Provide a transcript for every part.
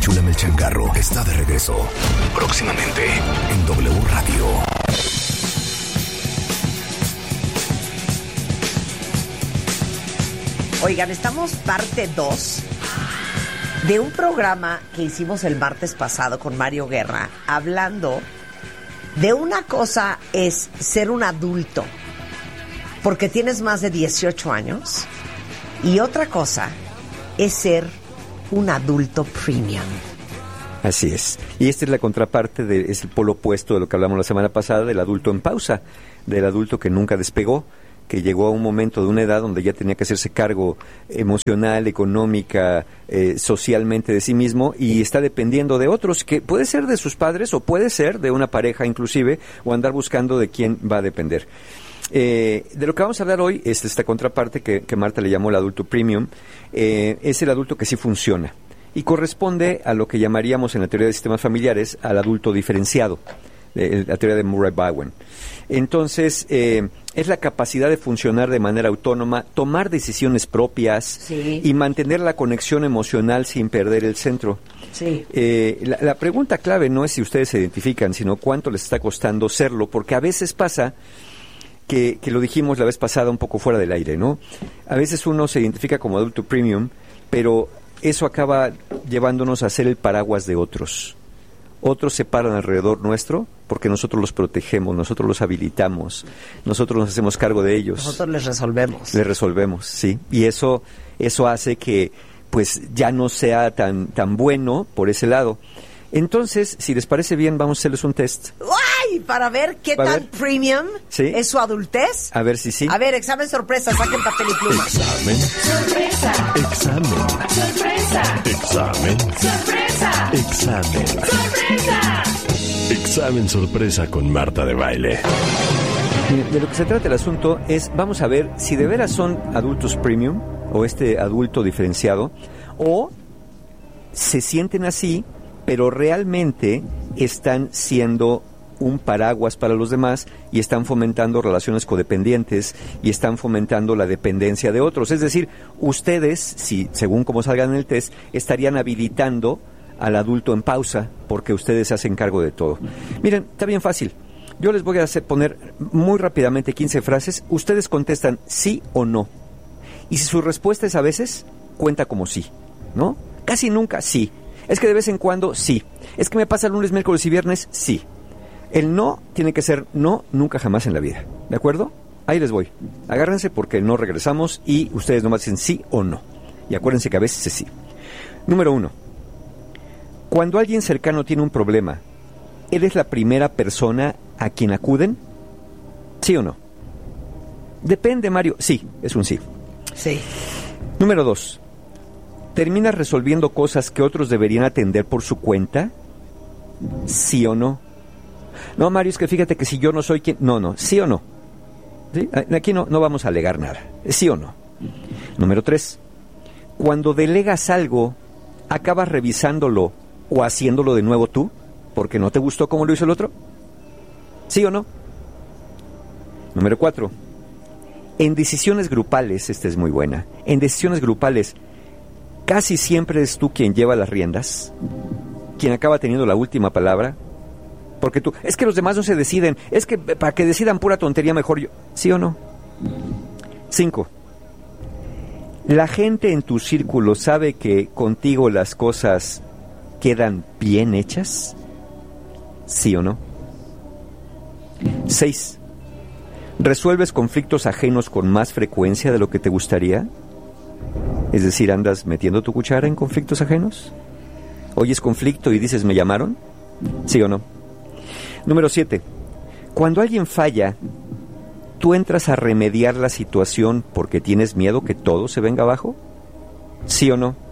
Enchúlame el changarro está de regreso. Próximamente en W Radio. Oigan, estamos parte 2 de un programa que hicimos el martes pasado con Mario Guerra, hablando de una cosa es ser un adulto porque tienes más de 18 años y otra cosa es ser un adulto premium. Así es. Y esta es la contraparte, es el polo opuesto de lo que hablamos la semana pasada, del adulto en pausa, del adulto que nunca despegó, que llegó a un momento de una edad donde ya tenía que hacerse cargo emocional, económica, socialmente de sí mismo y está dependiendo de otros, que puede ser de sus padres o puede ser de una pareja inclusive, o andar buscando de quién va a depender. De lo que vamos a hablar hoy es esta contraparte que Marta le llamó el adulto premium. Es el adulto que sí funciona y corresponde a lo que llamaríamos en la teoría de sistemas familiares al adulto diferenciado, la teoría de Murray Bowen. Entonces, es la capacidad de funcionar de manera autónoma, tomar decisiones propias, sí, y mantener la conexión emocional sin perder el centro. Sí. La pregunta clave no es si ustedes se identifican, sino cuánto les está costando serlo, porque a veces pasa que lo dijimos la vez pasada un poco fuera del aire, ¿no? A veces uno se identifica como adulto premium, pero eso acaba llevándonos a ser el paraguas de otros. Otros se paran alrededor nuestro porque nosotros los protegemos, nosotros los habilitamos, nosotros nos hacemos cargo de ellos. Nosotros les resolvemos. Les resolvemos, sí. Y eso hace que pues ya no sea tan bueno por ese lado. Entonces, si les parece bien, vamos a hacerles un test. ¡Ay! Para ver qué tan premium es su adultez. A ver si sí. A ver, examen sorpresa, saquen papel y pluma. Examen. Sorpresa. Examen. Sorpresa. Examen. Sorpresa. Examen. Sorpresa. Examen sorpresa con Marta de Baile. De lo que se trata el asunto es, vamos a ver si de veras son adultos premium o este adulto diferenciado, o se sienten así, pero realmente están siendo un paraguas para los demás y están fomentando relaciones codependientes y están fomentando la dependencia de otros. Es decir, ustedes, si según como salgan en el test, estarían habilitando al adulto en pausa porque ustedes se hacen cargo de todo. Miren, está bien fácil. Yo les voy a poner muy rápidamente 15 frases. Ustedes contestan sí o no. Y si su respuesta es a veces, cuenta como sí, ¿no? Casi nunca sí. Es que de vez en cuando, sí. Es que me pasa lunes, miércoles y viernes, sí. El no tiene que ser no, nunca jamás en la vida. ¿De acuerdo? Ahí les voy. Agárrense porque no regresamos y ustedes nomás dicen sí o no. Y acuérdense que a veces es sí. Número 1. Cuando alguien cercano tiene un problema, ¿eres la primera persona a quien acuden? ¿Sí o no? Depende, Mario. Sí, es un sí. Sí. Número 2. ¿Terminas resolviendo cosas que otros deberían atender por su cuenta? ¿Sí o no? No, Mario, es que fíjate que si yo no soy quien... No, ¿sí o no? ¿Sí? Aquí no vamos a alegar nada. ¿Sí o no? Número 3. Cuando delegas algo, ¿acabas revisándolo o haciéndolo de nuevo tú? ¿Porque no te gustó cómo lo hizo el otro? ¿Sí o no? Número 4. En decisiones grupales, esta es muy buena. En decisiones grupales, ¿casi siempre eres tú quien lleva las riendas? ¿Quien acaba teniendo la última palabra? Porque tú, es que los demás no se deciden, es que para que decidan pura tontería mejor yo. ¿Sí o no? 5. ¿La gente en tu círculo sabe que contigo las cosas quedan bien hechas? ¿Sí o no? 6. ¿Resuelves conflictos ajenos con más frecuencia de lo que te gustaría? Es decir, ¿andas metiendo tu cuchara en conflictos ajenos? ¿Oyes conflicto y dices, ¿me llamaron? ¿Sí o no? Número 7. Cuando alguien falla, ¿tú entras a remediar la situación porque tienes miedo que todo se venga abajo? ¿Sí o no?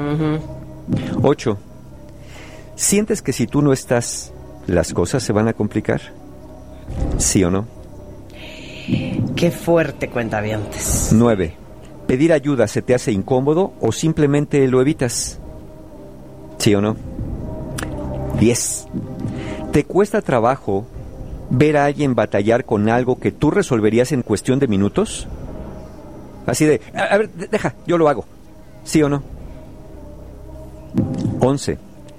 8. ¿Sientes que si tú no estás, las cosas se van a complicar? ¿Sí o no? Qué fuerte, cuentavientes. 9. ¿Pedir ayuda se te hace incómodo o simplemente lo evitas? ¿Sí o no? 10. ¿Te cuesta trabajo ver a alguien batallar con algo que tú resolverías en cuestión de minutos? Así de, a ver, deja, yo lo hago. ¿Sí o no? 11.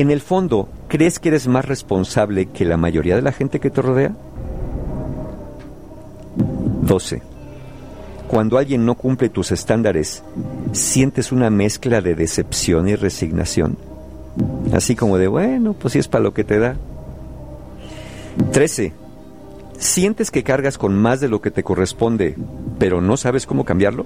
En el fondo, ¿crees que eres más responsable que la mayoría de la gente que te rodea? 12. Cuando alguien no cumple tus estándares, ¿sientes una mezcla de decepción y resignación? Así como de, bueno, pues si es para lo que te da. 13. ¿Sientes que cargas con más de lo que te corresponde, pero no sabes cómo cambiarlo?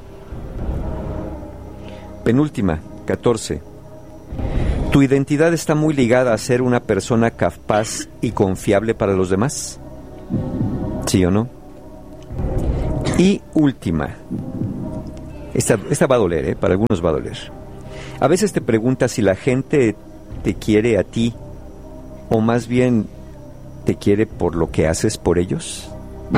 Penúltima, 14. ¿Tu identidad está muy ligada a ser una persona capaz y confiable para los demás? ¿Sí o no? Y última. Esta va a doler, para algunos va a doler. A veces te preguntas si la gente te quiere a ti, o más bien te quiere por lo que haces por ellos.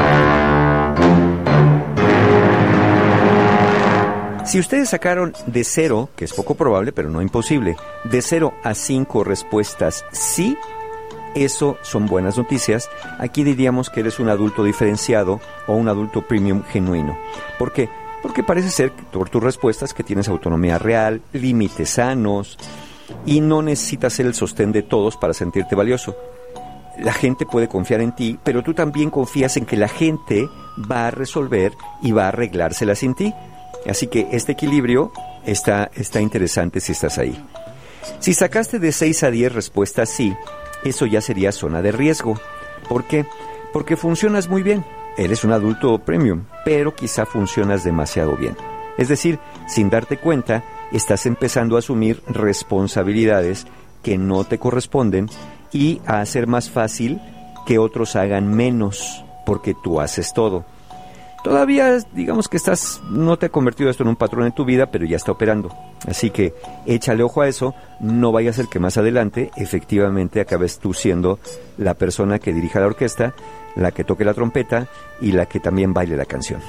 Si ustedes sacaron de 0, que es poco probable, pero no imposible, de 0 a 5 respuestas sí, eso son buenas noticias. Aquí diríamos que eres un adulto diferenciado o un adulto premium genuino. ¿Por qué? Porque parece ser, por tus respuestas, que tienes autonomía real, límites sanos y no necesitas ser el sostén de todos para sentirte valioso. La gente puede confiar en ti, pero tú también confías en que la gente va a resolver y va a arreglárselas sin ti. Así que este equilibrio está interesante si estás ahí. Si sacaste de 6 a 10 respuestas sí, eso ya sería zona de riesgo. ¿Por qué? Porque funcionas muy bien. Eres un adulto premium, pero quizá funcionas demasiado bien. Es decir, sin darte cuenta, estás empezando a asumir responsabilidades que no te corresponden y a hacer más fácil que otros hagan menos, porque tú haces todo. Todavía, digamos que no te ha convertido esto en un patrón en tu vida, pero ya está operando. Así que échale ojo a eso, no vaya a ser que más adelante efectivamente acabes tú siendo la persona que dirija la orquesta, la que toque la trompeta y la que también baile la canción.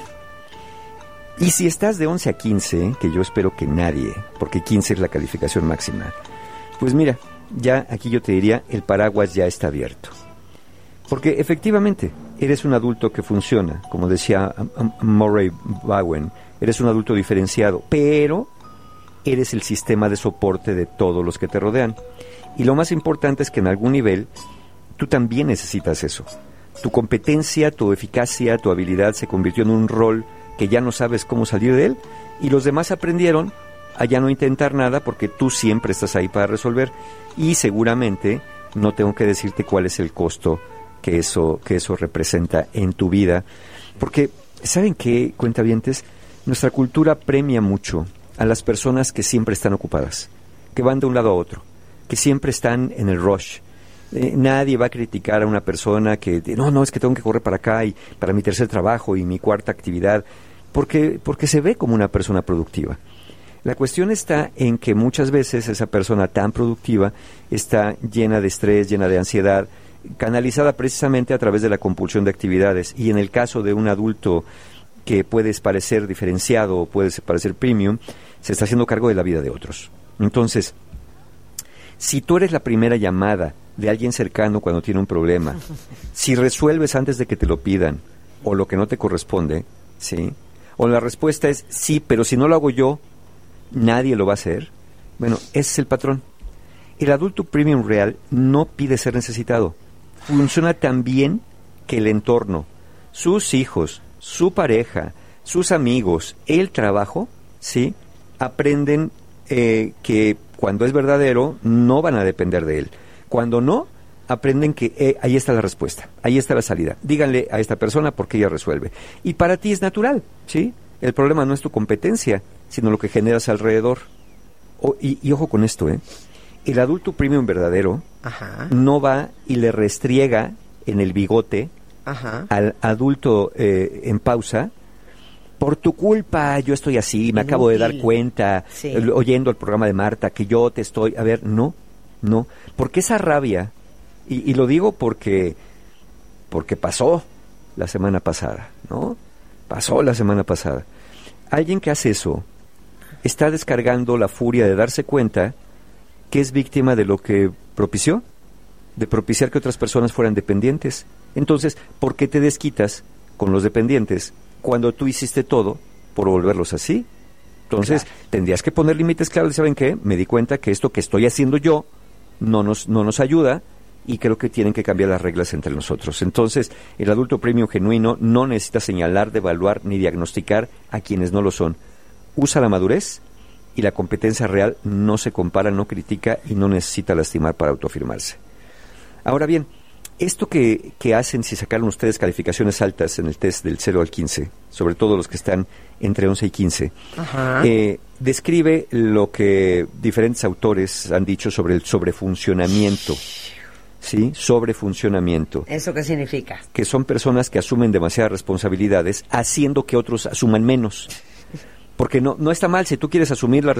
Y si estás de 11 a 15, que yo espero que nadie, porque 15 es la calificación máxima, pues mira, ya aquí yo te diría, el paraguas ya está abierto. Porque efectivamente, eres un adulto que funciona, como decía Murray Bowen, eres un adulto diferenciado, pero eres el sistema de soporte de todos los que te rodean. Y lo más importante es que en algún nivel, tú también necesitas eso. Tu competencia, tu eficacia, tu habilidad se convirtió en un rol que ya no sabes cómo salir de él, y los demás aprendieron a ya no intentar nada porque tú siempre estás ahí para resolver, y seguramente no tengo que decirte cuál es el costo que eso representa en tu vida, porque ¿saben qué, cuentavientes? Nuestra cultura premia mucho a las personas que siempre están ocupadas, que van de un lado a otro, que siempre están en el rush. Nadie va a criticar a una persona que no, es que tengo que correr para acá y para mi tercer trabajo y mi cuarta actividad, porque se ve como una persona productiva. La cuestión está en que muchas veces esa persona tan productiva está llena de estrés, llena de ansiedad, canalizada precisamente a través de la compulsión de actividades. Y en el caso de un adulto que puedes parecer diferenciado o puedes parecer premium, se está haciendo cargo de la vida de otros. Entonces, si tú eres la primera llamada de alguien cercano cuando tiene un problema, si resuelves antes de que te lo pidan o lo que no te corresponde, ¿sí? O la respuesta es sí, pero si no lo hago yo, nadie lo va a hacer. Bueno, ese es el patrón. El adulto premium real no pide ser necesitado. Funciona tan bien que el entorno, sus hijos, su pareja, sus amigos, el trabajo, ¿sí? Aprenden que cuando es verdadero no van a depender de él. Cuando no, aprenden que ahí está la respuesta, ahí está la salida. Díganle a esta persona porque ella resuelve. Y para ti es natural, ¿sí? El problema no es tu competencia, sino lo que generas alrededor. Y ojo con esto, el adulto premium verdadero no va y le restriega en el bigote al adulto en pausa, por tu culpa yo estoy así, me acabo de dar cuenta, oyendo el programa de Marta, que yo te estoy... A ver, no, porque esa rabia, y lo digo porque pasó la semana pasada, ¿no? Pasó la semana pasada. Alguien que hace eso está descargando la furia de darse cuenta que es víctima de lo que propició, de propiciar que otras personas fueran dependientes. Entonces, ¿por qué te desquitas con los dependientes cuando tú hiciste todo por volverlos así? Entonces, tendrías que poner límites claros. ¿Saben qué? Me di cuenta que esto que estoy haciendo yo no nos ayuda, y creo que tienen que cambiar las reglas entre nosotros. Entonces, el adulto premium genuino no necesita señalar, devaluar ni diagnosticar a quienes no lo son. Usa la madurez y la competencia real, no se compara, no critica y no necesita lastimar para autoafirmarse. Ahora bien, esto que hacen si sacaron ustedes calificaciones altas en el test del 0 al 15, sobre todo los que están entre 11 y 15, describe lo que diferentes autores han dicho sobre el sobrefuncionamiento. ¿Sí? Sobrefuncionamiento. ¿Eso qué significa? Que son personas que asumen demasiadas responsabilidades, haciendo que otros asuman menos. Porque no está mal, si tú quieres asumir las